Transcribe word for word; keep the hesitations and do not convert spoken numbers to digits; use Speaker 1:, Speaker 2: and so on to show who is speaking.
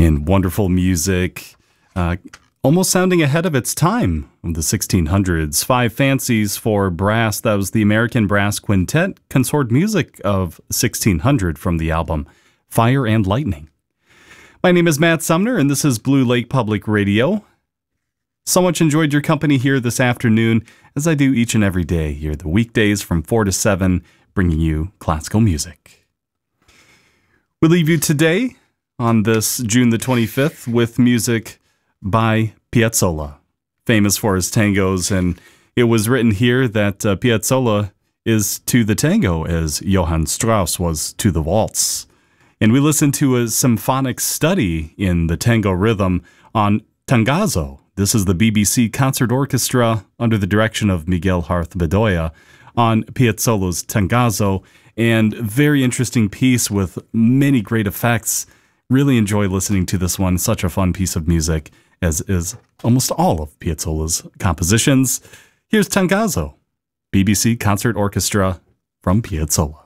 Speaker 1: and wonderful music, uh, almost sounding ahead of its time of the sixteen hundreds. Five Fancies for Brass, that was the American Brass Quintet consort music of sixteen hundred from the album Fire and Lightning. My name is Matt Sumner, and this is Blue Lake Public Radio. So much enjoyed your company here this afternoon, as I do each and every day here, the weekdays from four to seven, bringing you classical music. We leave you today on this June the twenty-fifth with music by Piazzolla, famous for his tangos, and it was written here that uh, Piazzolla is to the tango as Johann Strauss was to the waltz. And we listened to a symphonic study in the tango rhythm on Tangazo. This is the B B C Concert Orchestra under the direction of Miguel Harth Bedoya on Piazzolla's Tangazo, and very interesting piece with many great effects. Really enjoy listening to this one. Such a fun piece of music, as is almost all of Piazzolla's compositions. Here's Tangazo, B B C Concert Orchestra from Piazzolla.